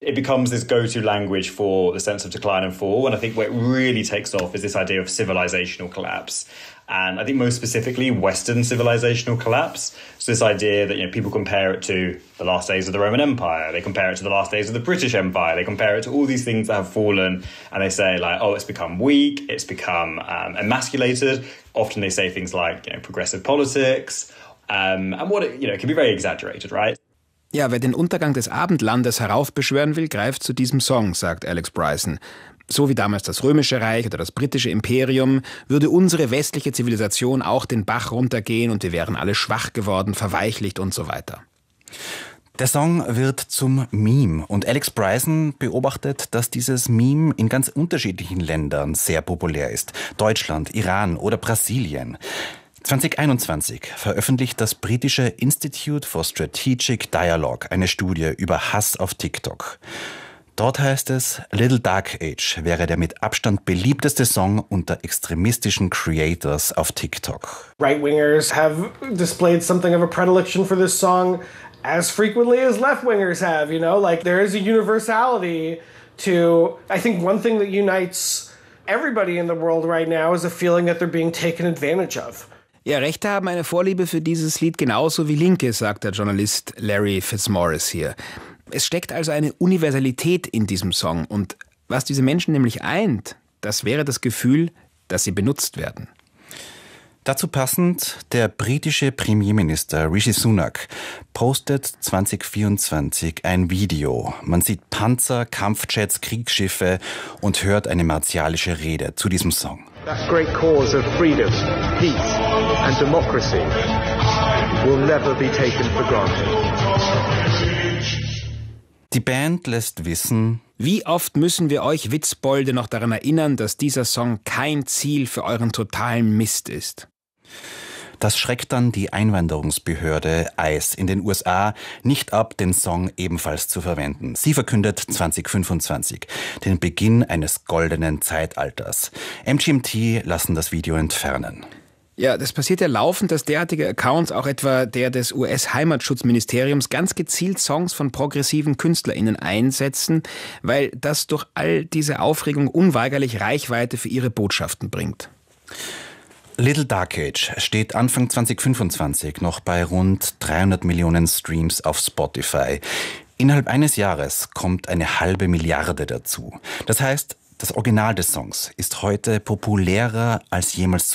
it becomes this go-to language for the sense of decline and fall. And I think where it really takes off is this idea of civilizational collapse. And I think most specifically, Western civilizational collapse. So this idea that, people compare it to the last days of the Roman Empire. They compare it to the last days of the British Empire. They compare it to all these things that have fallen. And they say it's become weak. It's become emasculated. Often they say things like, progressive politics. And what it can be very exaggerated, right? Ja, wer den Untergang des Abendlandes heraufbeschwören will, greift zu diesem Song, sagt Alex Bryson. So wie damals das Römische Reich oder das britische Imperium, würde unsere westliche Zivilisation auch den Bach runtergehen und wir wären alle schwach geworden, verweichlicht und so weiter. Der Song wird zum Meme und Alex Bryson beobachtet, dass dieses Meme in ganz unterschiedlichen Ländern sehr populär ist. Deutschland, Iran oder Brasilien. 2021 veröffentlicht das britische Institute for Strategic Dialogue eine Studie über Hass auf TikTok. Dort heißt es, Little Dark Age wäre der mit Abstand beliebteste Song unter extremistischen Creators auf TikTok. Right-wingers have displayed something of a predilection for this song as frequently as left-wingers have, there is a universality to, I think one thing that unites everybody in the world right now is a feeling that they're being taken advantage of. Ja, Rechte haben eine Vorliebe für dieses Lied genauso wie Linke, sagt der Journalist Larry Fitzmaurice hier. Es steckt also eine Universalität in diesem Song. Und was diese Menschen nämlich eint, das wäre das Gefühl, dass sie benutzt werden. Dazu passend, der britische Premierminister Rishi Sunak postet 2024 ein Video. Man sieht Panzer, Kampfjets, Kriegsschiffe und hört eine martialische Rede zu diesem Song. That great cause of freedom, peace and democracy will never be taken for granted. Die Band lässt wissen: Wie oft müssen wir euch Witzbolde noch daran erinnern, dass dieser Song kein Ziel für euren totalen Mist ist? Das schreckt dann die Einwanderungsbehörde ICE in den USA nicht ab, den Song ebenfalls zu verwenden. Sie verkündet 2025 den Beginn eines goldenen Zeitalters. MGMT lassen das Video entfernen. Ja, das passiert ja laufend, dass derartige Accounts, auch etwa der des US-Heimatschutzministeriums, ganz gezielt Songs von progressiven KünstlerInnen einsetzen, weil das durch all diese Aufregung unweigerlich Reichweite für ihre Botschaften bringt. Little Dark Age steht Anfang 2025 noch bei rund 300 Millionen Streams auf Spotify. Innerhalb eines Jahres kommt eine 500 Milliarden dazu. Das heißt, das Original des Songs ist heute populärer als jemals